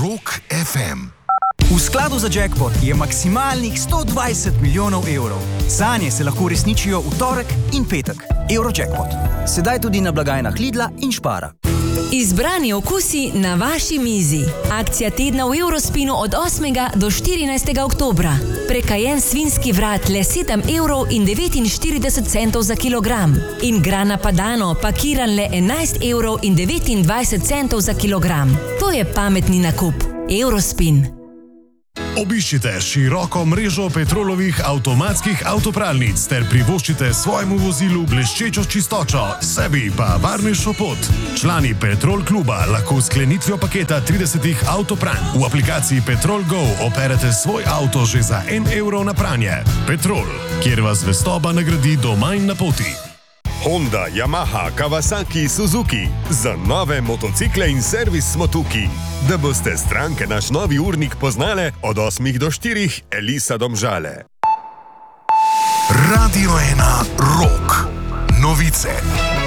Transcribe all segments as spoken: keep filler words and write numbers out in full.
Rock ef em. V skladu za jackpot je maksimalnih sto dvajset milijonov evrov. Sanje se lahko uresničijo v torek in petek. Eurojackpot. Sedaj tudi na blagajnah Lidla in Spara. Izbrani okusi na vaši mizi. Akcija tedna v Eurospinu od osmega do štirinajstega oktobra. Prekajen svinski vrat le sedem evrov in devetinštirideset centov za kilogram. In grana padano pakiran le enajst evrov in devetindvajset centov za kilogram. To je pametni nakup. Eurospin. Obiščite široko mrežo Petrolovih avtomatskih avtopralnic ter privoščite svojemu vozilu bleščečo čistočo, sebi pa varnejšo pot. Člani Petrol kluba lahko s sklenitvijo paketa tridesetih avtopranj v aplikaciji Petrol Go operete svoj avto že za en evro na pranje. Petrol, kjer vas zvestoba nagradi doma in na poti. Honda, Yamaha, Kawasaki, Suzuki. Za nove motocikle in servis smo tukaj. Da boste stranke naš novi urnik poznale od osmih do štirih, Elisa Domžale. Radio ena Rock. Novice.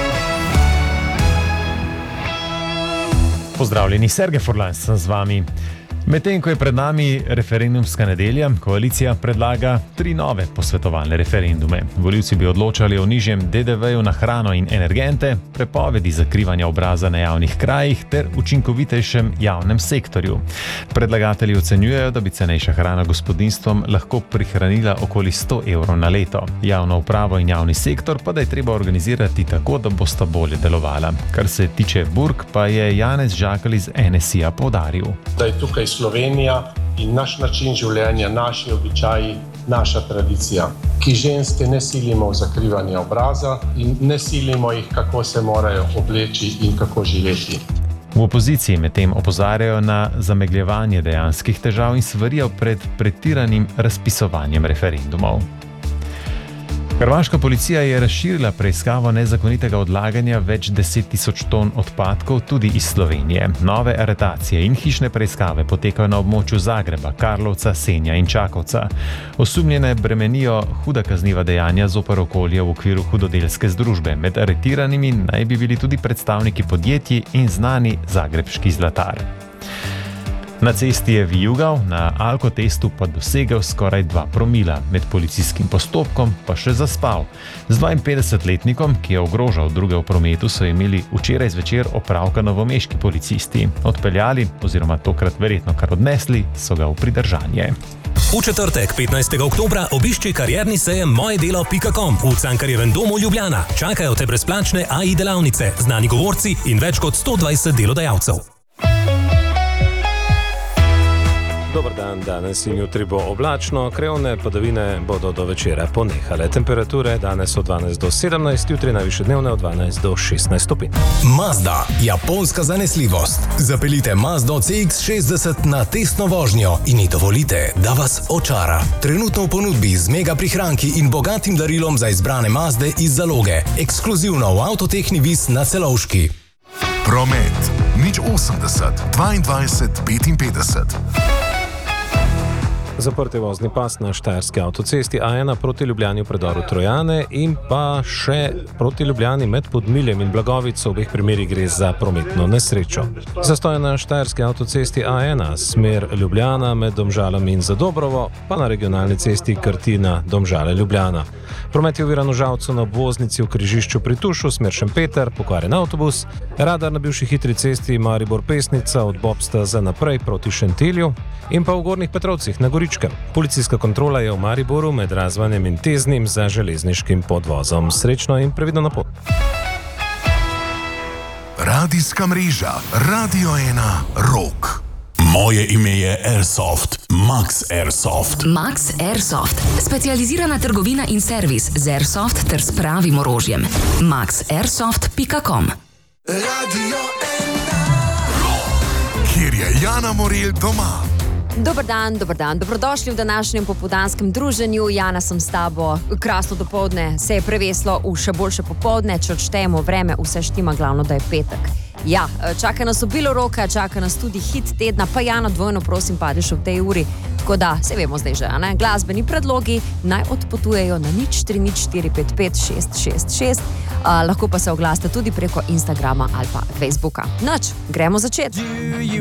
Pozdravljeni, Sergej Furlan sem z vami. Medtem ko je pred nami referendumska nedelja, koalicija predlaga tri nove posvetovalne referendume. Volivci bi odločali o nižjem de de veju na hrano in energente, prepovedi zakrivanja obraza na javnih krajih ter učinkovitejšem javnem sektorju. Predlagatelji ocenjujejo, da bi cenejša hrana gospodinjstvom lahko prihranila okoli sto evrov na leto. Javno upravo in javni sektor pa da je treba organizirati tako, da bosta bolje delovala. Kar se tiče burg, pa je Janez Žakelj iz en es i-ja poudaril. Da je tukaj Slovenija in naš način življenja, naši običaji, naša tradicija, ki ženske ne silimo v zakrivanje obraza in ne silimo jih, kako se morajo obleči in kako živeti. V opoziciji medtem opozarjajo na zamegljevanje dejanskih težav in svarijo pred pretiranim razpisovanjem referendumov. Hrvaška policija je razširila preiskavo nezakonitega odlaganja več deset tisoč ton odpadkov tudi iz Slovenije. Nove aretacije in hišne preiskave potekajo na območju Zagreba, Karlovca, Senja in Čakovca. Osumljene bremenijo huda kazniva dejanja zoper okolje v okviru hudodelske združbe. Med aretiranimi naj bi bili tudi predstavniki podjetij in znani zagrebški zlatar. Na cesti je vijugal, na alkotestu pa dosegel skoraj dva promila, med policijskim postopkom pa še zaspal. Z dvainpetdesetletnikom, ki je ogrožal druge v prometu, so imeli včeraj zvečer opravka novomeški policisti. Odpeljali, oziroma tokrat verjetno kar odnesli, so ga v pridržanje. V četrtek, petnajstega oktobra, obišči karierni sejem mojedelo pika com v Cankarjevem domu Ljubljana. Čakajo te brezplačne A I delavnice, znani govorci in več kot sto dvajset delodajalcev. Dobar dan, danes in jutri bo oblačno, krajevne padavine bodo do večera ponehale. Temperature danes od dvanajst do sedemnajst, jutri najvišje dnevne od dvanajst do šestnajst stopinj. Mazda, japonska zanesljivost. Zapeljite Mazdo C X šestdeset na testno vožnjo in ji dovolite, da vas očara. Trenutno v ponudbi z mega prihranki in bogatim darilom za izbrane Mazde iz zaloge. Ekskluzivno v Avtotehni Vis na Celovški. Promet. nič osemdeset, dvaindvajset, petinpetdeset. Zaprt je vozni pas na štajerski avtocesti A ena proti Ljubljani v predoru Trojane in pa še proti Ljubljani med Podmiljem in Blagovico. V obeh primerih gre za prometno nesrečo. Zastoj na štajerski avtocesti A ena, smer Ljubljana med Domžalami in Zadobrovo, pa na regionalni cesti Krtina Domžale Ljubljana. Promet je oviran v Žalcu na obvoznici v križišču pri Tušu, smer Šempeter, pokvarjen avtobus, radar na bivši hitri cesti Maribor Pesnica od Bobsta za naprej proti Šentilju in pa v Gornjih Petrovcih na Goričkem. Policijska kontrola je v Mariboru med Razvanjem in Teznim za železniškim podvozom. Srečno in previdno na pot. Radijska mreža Radio ena Rock. Moje ime je Airsoft, Max Airsoft. Max Airsoft. Specializirana trgovina in servis z Airsoft ter s pravim orožjem. max airsoft pika com. Radio ena Rock. Kjer je Jana Morel doma. Dobar dan, dobar dan. Dobrodošli v današnjem popoldanskem druženju. Jana, sem s tabo. Krasno dopoldne se je preveslo v še boljše popoldne, če odštejemo vreme, vse štima, glavno, da je petek. Ja, čaka nas obilo roka, čaka nas tudi hit tedna, pa Jana, dvojno prosim, padeš v tej uri. Tako da, se vemo zdaj že, ne? Glasbeni predlogi naj odpotujejo na nič tri nič štiri pet pet šest šest šest. Uh, lahko pa se oglasite tudi preko Instagrama ali pa Facebooka. Noč, gremo začeti.